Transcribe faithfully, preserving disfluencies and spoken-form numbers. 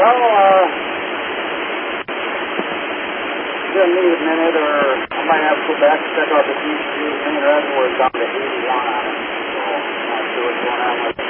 Well, uh, gonna need a minute, or I might have to go back and check out the D C. Main reservoir is down to eighty-one on it, so I'm not sure what's going on with it.